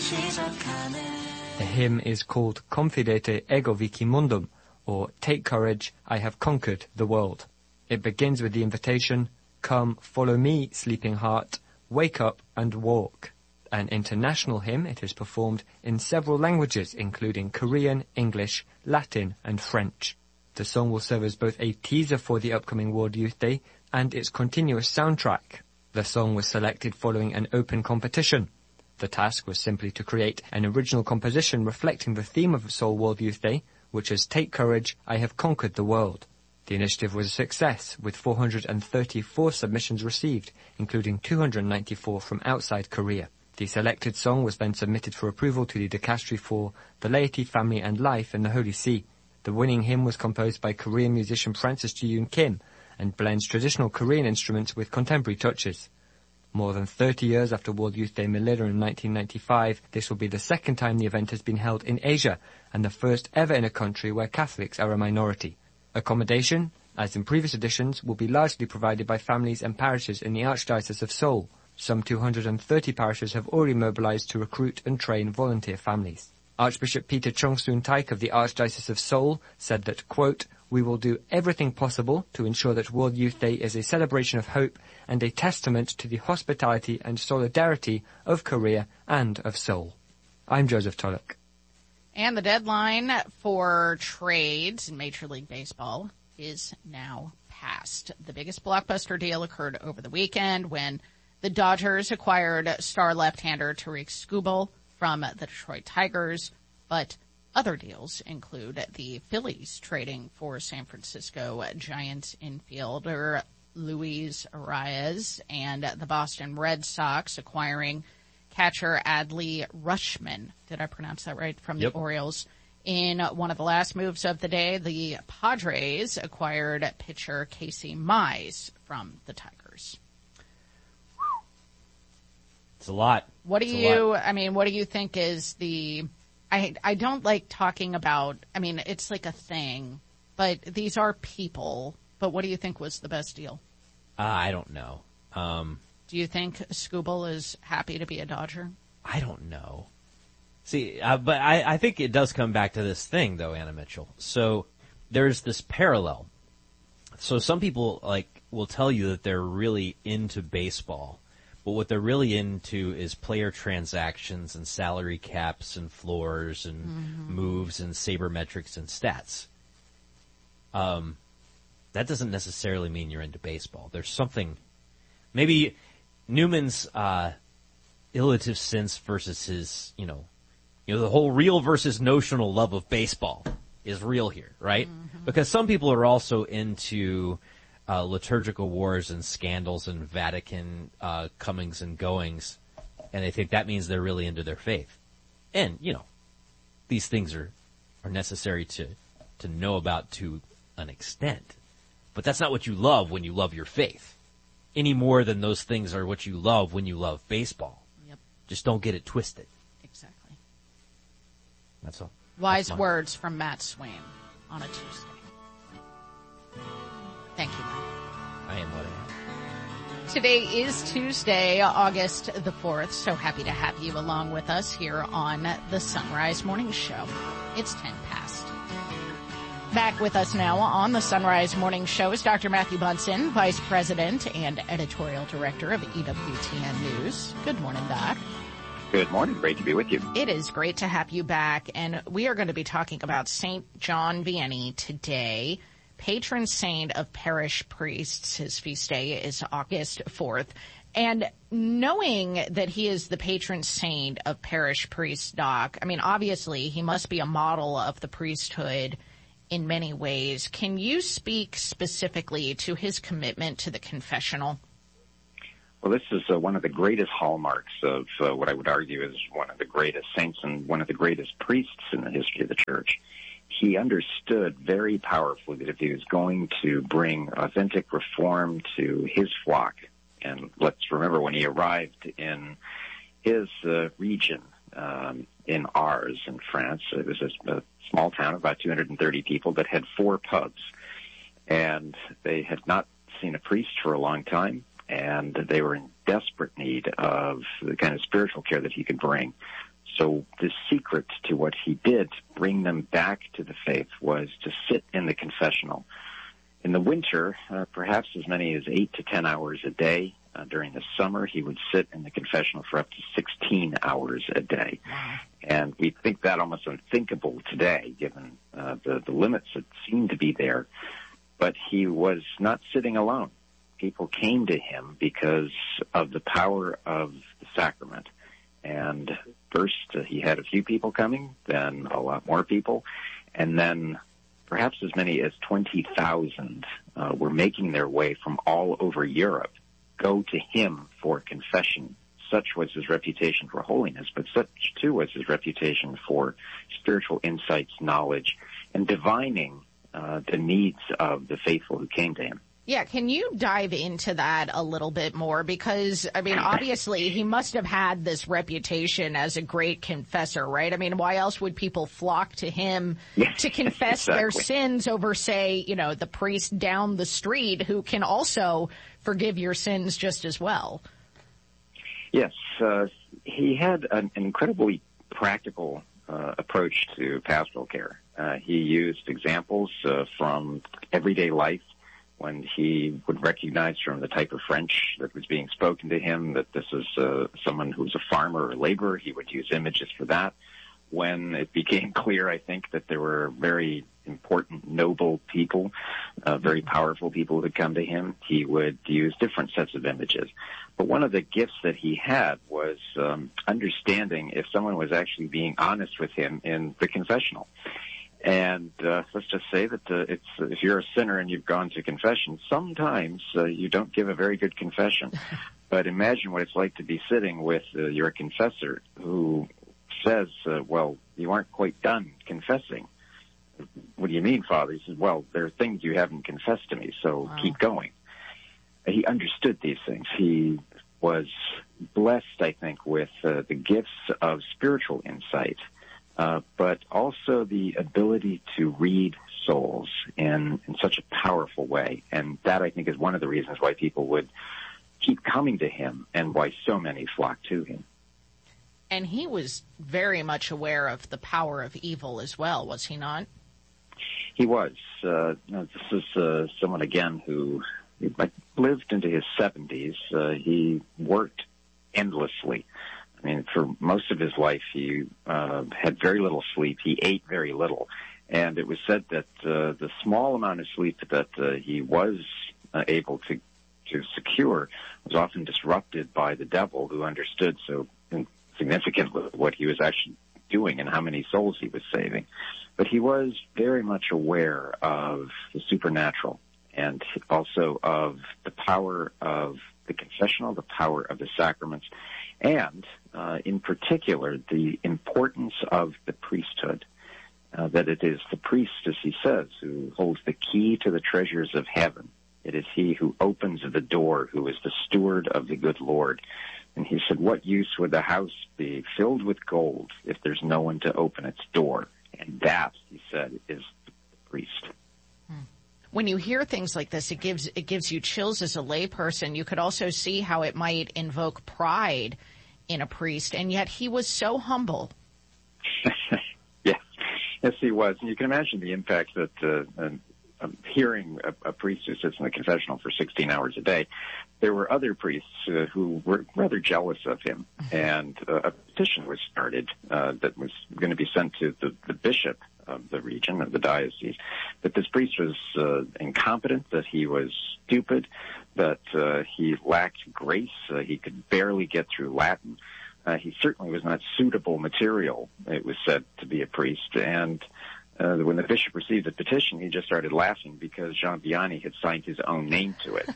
The hymn is called Confidete ego vici mundum, or Take Courage, I Have Conquered the World. It begins with the invitation, Come, follow me, sleeping heart, wake up and walk. An international hymn, it is performed in several languages, including Korean, English, Latin, and French. The song will serve as both a teaser for the upcoming World Youth Day and its continuous soundtrack. The song was selected following an open competition. The task was simply to create an original composition reflecting the theme of Seoul World Youth Day, which is Take Courage, I Have Conquered the World. The initiative was a success, with 434 submissions received, including 294 from outside Korea. The selected song was then submitted for approval to the Dicastery for the Laity, Family and Life in the Holy See. The winning hymn was composed by Korean musician Francis Ji-yoon Kim and blends traditional Korean instruments with contemporary touches. More than 30 years after World Youth Day Manila in 1995, this will be the second time the event has been held in Asia and the first ever in a country where Catholics are a minority. Accommodation, as in previous editions, will be largely provided by families and parishes in the Archdiocese of Seoul. Some 230 parishes have already mobilized to recruit and train volunteer families. Archbishop Peter Chung-soon-taik of the Archdiocese of Seoul said that, quote, we will do everything possible to ensure that World Youth Day is a celebration of hope and a testament to the hospitality and solidarity of Korea and of Seoul. I'm Joseph Tulloch. And the deadline for trades in Major League Baseball is now passed. The biggest blockbuster deal occurred over the weekend when the Dodgers acquired star left-hander Tarik Skubal from the Detroit Tigers, but other deals include the Phillies trading for San Francisco Giants infielder Luis Arias and the Boston Red Sox acquiring catcher Adley Rutschman. Did I pronounce that right? From the Orioles. In one of the last moves of the day, the Padres acquired pitcher Casey Mize from the Tigers. It's a lot. What do you think is the, I don't like talking about, it's like a thing, but these are people, but what do you think was the best deal? I don't know. Do you think Skubal is happy to be a Dodger? I don't know. See, but I think it does come back to this thing, though, Anna Mitchell. So there's this parallel. So some people will tell you that they're really into baseball, but what they're really into is player transactions and salary caps and floors and moves and sabermetrics and stats. That doesn't necessarily mean you're into baseball. There's something, maybe Newman's illative sense versus his, the whole real versus notional love of baseball is real here, right? Mm-hmm. Because some people are also into liturgical wars and scandals and Vatican comings and goings, and they think that means they're really into their faith. And, these things are necessary to know about to an extent. But that's not what you love when you love your faith, any more than those things are what you love when you love baseball. Yep. Just don't get it twisted. Exactly. That's all. Wise words from Matt Swain on a Tuesday. Thank you, Matt. I am what I am. Today is Tuesday, August the 4th. So happy to have you along with us here on the Sunrise Morning Show. It's 10 past. Back with us now on the Sunrise Morning Show is Dr. Matthew Bunson, Vice President and Editorial Director of EWTN News. Good morning, Doc. Good morning. Great to be with you. It is great to have you back, and we are going to be talking about St. John Vianney today, patron saint of parish priests. His feast day is August 4th. And knowing that he is the patron saint of parish priests, Doc, obviously he must be a model of the priesthood in many ways. Can you speak specifically to his commitment to the confessional? Well, this is one of the greatest hallmarks of what I would argue is one of the greatest saints and one of the greatest priests in the history of the Church. He understood very powerfully that if he was going to bring authentic reform to his flock, and let's remember when he arrived in his region, in Ars in France, it was a small town, about 230 people, that had 4 pubs. And they had not seen a priest for a long time, and they were in desperate need of the kind of spiritual care that he could bring. So the secret to what he did to bring them back to the faith was to sit in the confessional. In the winter, perhaps as many as 8 to 10 hours a day. During the summer, he would sit in the confessional for up to 16 hours a day. And we think that almost unthinkable today, given the limits that seem to be there. But he was not sitting alone. People came to him because of the power of the sacrament. And first, he had a few people coming, then a lot more people, and then perhaps as many as 20,000 were making their way from all over Europe, go to him for confession. Such was his reputation for holiness, but such too was his reputation for spiritual insights, knowledge, and divining the needs of the faithful who came to him. Yeah, can you dive into that a little bit more? Because, I mean, obviously he must have had this reputation as a great confessor, right? I mean, why else would people flock to him to confess their sins over, say, you know, the priest down the street who can also forgive your sins just as well? Yes, he had an incredibly practical approach to pastoral care. He used examples from everyday life when he would recognize from the type of French that was being spoken to him that this is someone who was a farmer or laborer. He would use images for that. When it became clear, I think, that there were very important, noble people, very powerful people who would come to him, he would use different sets of images. But one of the gifts that he had was understanding if someone was actually being honest with him in the confessional. And let's just say that if you're a sinner and you've gone to confession, sometimes you don't give a very good confession. But imagine what it's like to be sitting with your confessor who says, well, you aren't quite done confessing. What do you mean, Father? He says, well, there are things you haven't confessed to me, so keep going. He understood these things. He was blessed, I think, with the gifts of spiritual insight. But also the ability to read souls in such a powerful way. And that, I think, is one of the reasons why people would keep coming to him and why so many flock to him. And he was very much aware of the power of evil as well, was he not? He was. This is someone, again, who lived into his 70s. He worked endlessly. I mean, for most of his life, he had very little sleep. He ate very little. And it was said that the small amount of sleep that he was able to secure was often disrupted by the devil, who understood so significantly what he was actually doing and how many souls he was saving. But he was very much aware of the supernatural and also of the power of the confessional, the power of the sacraments, and in particular, the importance of the priesthood, that it is the priest, as he says, who holds the key to the treasures of heaven. It is he who opens the door, who is the steward of the good Lord. And he said, what use would the house be filled with gold if there's no one to open its door? And that, he said, is the priest. When you hear things like this, it gives you chills as a layperson. You could also see how it might invoke pride in a priest, and yet he was so humble. Yes, he was. And you can imagine the impact that hearing a priest who sits in the confessional for 16 hours a day. There were other priests who were rather jealous of him, and a petition was started that was going to be sent to the bishop of the region, of the diocese, that this priest was incompetent, that he was stupid, that he lacked grace, he could barely get through Latin. He certainly was not suitable material, it was said, to be a priest. And when the bishop received the petition, he just started laughing because Jean Vianney had signed his own name to it.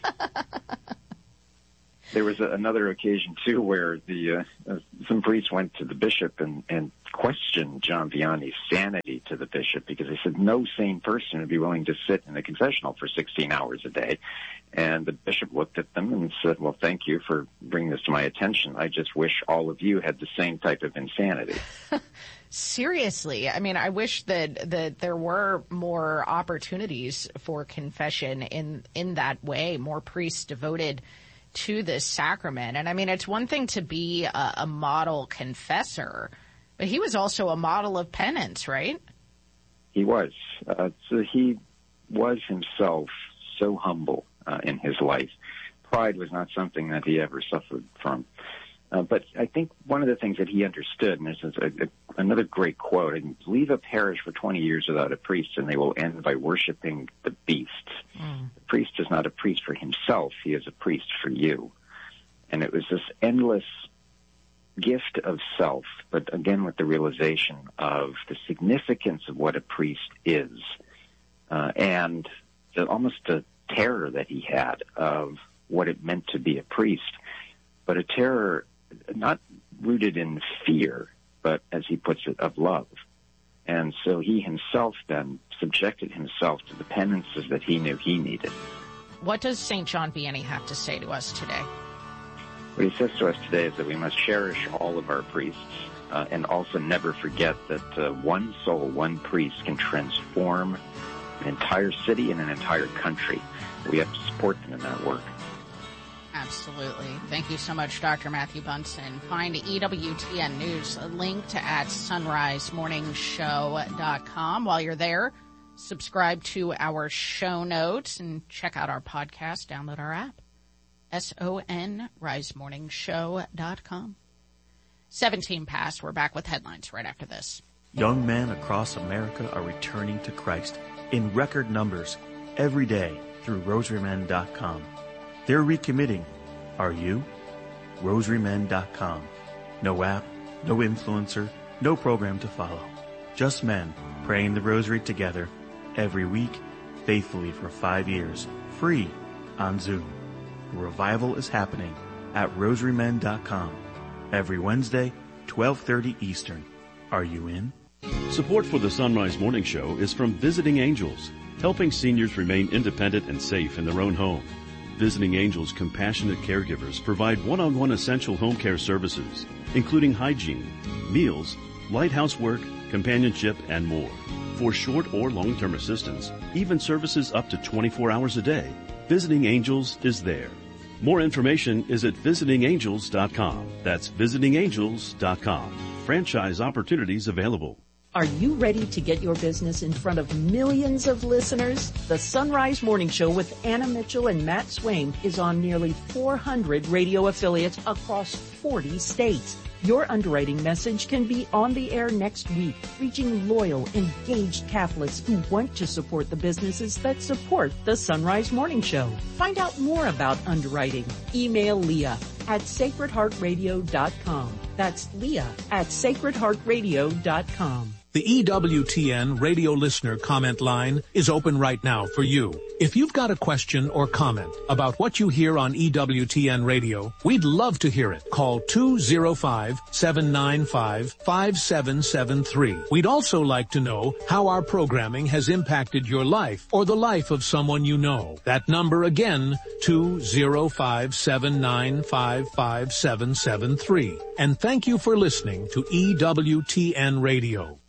There was another occasion, too, where some priests went to the bishop and questioned Jean Vianney's sanity to the bishop, because they said no sane person would be willing to sit in the confessional for 16 hours a day. And the bishop looked at them and said, well, thank you for bringing this to my attention. I just wish all of you had the same type of insanity. Seriously. I mean, I wish that there were more opportunities for confession in that way, more priests devoted to this sacrament. And I mean, it's one thing to be a model confessor, but he was also a model of penance, right? He was. So he was himself so humble in his life. Pride was not something that he ever suffered from. But I think one of the things that he understood, and this is another great quote, leave a parish for 20 years without a priest and they will end by worshiping the beasts. The priest is not a priest for himself, he is a priest for you. And it was this endless gift of self, but again with the realization of the significance of what a priest is, and almost the terror that he had of what it meant to be a priest, but a terror not rooted in fear, but as he puts it, of love. And so he himself then subjected himself to the penances that he knew he needed. What does St. John Vianney have to say to us today? What he says to us today is that we must cherish all of our priests and also never forget that one soul, one priest can transform an entire city and an entire country. We have to support them in that work. Absolutely. Thank you so much, Dr. Matthew Bunson. Find EWTN News linked at sunrisemorningshow.com. While you're there, subscribe to our show notes and check out our podcast. Download our app. SONRiseMorningshow.com. 17 past. We're back with headlines right after this. Young men across America are returning to Christ in record numbers every day through RosaryMen.com. They're recommitting. Are you? RosaryMen.com. No app, no influencer, no program to follow. Just men praying the rosary together every week, faithfully for 5 years, free on Zoom. The revival is happening at RosaryMen.com every Wednesday, 12:30 Eastern. Are you in? Support for the Sunrise Morning Show is from Visiting Angels, helping seniors remain independent and safe in their own home. Visiting Angels compassionate caregivers provide one-on-one essential home care services, including hygiene, meals, light housework, companionship, and more. For short or long-term assistance, even services up to 24 hours a day, Visiting Angels is there. More information is at visitingangels.com. That's visitingangels.com. Franchise opportunities available. Are you ready to get your business in front of millions of listeners? The Sunrise Morning Show with Anna Mitchell and Matt Swain is on nearly 400 radio affiliates across 40 states. Your underwriting message can be on the air next week, reaching loyal, engaged Catholics who want to support the businesses that support the Sunrise Morning Show. Find out more about underwriting. Email Leah at sacredheartradio.com. That's Leah at sacredheartradio.com. The EWTN radio listener comment line is open right now for you. If you've got a question or comment about what you hear on EWTN radio, we'd love to hear it. Call 205-795-5773. We'd also like to know how our programming has impacted your life or the life of someone you know. That number again, 205-795-5773. And thank you for listening to EWTN radio.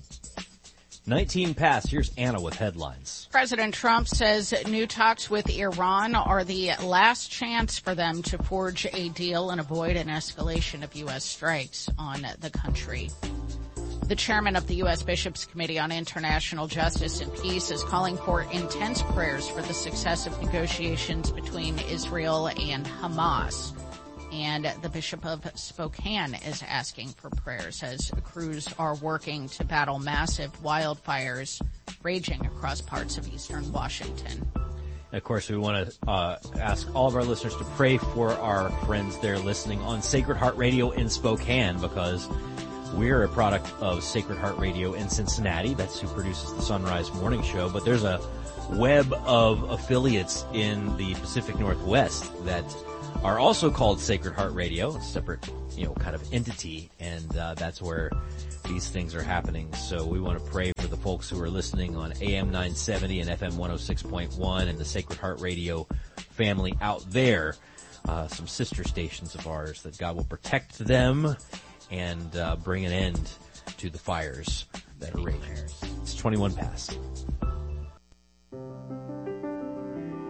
19 past. Here's Anna with headlines. President Trump says new talks with Iran are the last chance for them to forge a deal and avoid an escalation of U.S. strikes on the country. The chairman of the U.S. Bishops' Committee on International Justice and Peace is calling for intense prayers for the success of negotiations between Israel and Hamas. And the Bishop of Spokane is asking for prayers as crews are working to battle massive wildfires raging across parts of eastern Washington. And of course, we want to ask all of our listeners to pray for our friends there listening on Sacred Heart Radio in Spokane, because we're a product of Sacred Heart Radio in Cincinnati. That's who produces the Sunrise Morning Show. But there's a web of affiliates in the Pacific Northwest that are also called Sacred Heart Radio, a separate, kind of entity, and that's where these things are happening. So we want to pray for the folks who are listening on AM 970 and FM 106.1 and the Sacred Heart Radio family out there, some sister stations of ours, that God will protect them and bring an end to the fires that are raging. It's 21 past.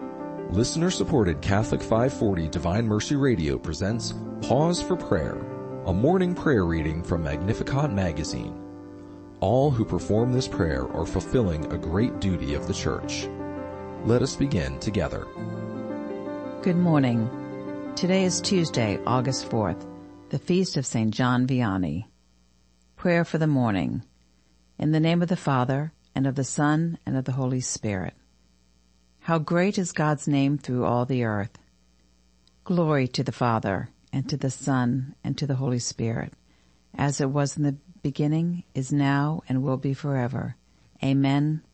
Listener-supported Catholic 540 Divine Mercy Radio presents Pause for Prayer, a morning prayer reading from Magnificat magazine. All who perform this prayer are fulfilling a great duty of the Church. Let us begin together. Good morning. Today is Tuesday, August 4th, the feast of St. John Vianney. Prayer for the morning. In the name of the Father, and of the Son, and of the Holy Spirit. How great is God's name through all the earth. Glory to the Father, and to the Son, and to the Holy Spirit, as it was in the beginning, is now, and will be forever. Amen.